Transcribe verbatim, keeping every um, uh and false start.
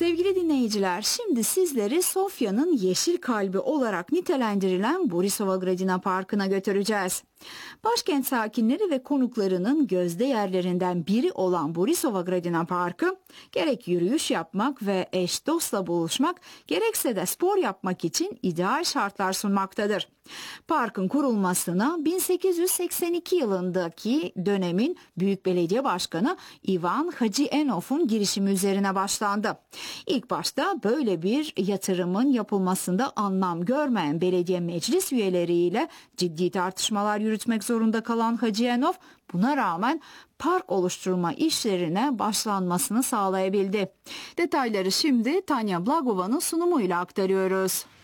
Sevgili dinleyiciler, şimdi sizleri Sofya'nın yeşil kalbi olarak nitelendirilen Borisova Gradina Parkı'na götüreceğiz. Başkent sakinleri ve konuklarının gözde yerlerinden biri olan Borisova Gradina Parkı, gerek yürüyüş yapmak ve eş dostla buluşmak, gerekse de spor yapmak için ideal şartlar sunmaktadır. Parkın kurulmasına bin sekiz yüz seksen iki yılındaki dönemin Büyük Belediye Başkanı Ivan Hacıenov'un girişimi üzerine başlandı. İlk başta böyle bir yatırımın yapılmasında anlam görmeyen belediye meclis üyeleriyle ciddi tartışmalar yürütmek zorunda kalan Hacıenov, buna rağmen park oluşturma işlerine başlanmasını sağlayabildi. Detayları şimdi Tanya Blagova'nın sunumuyla aktarıyoruz.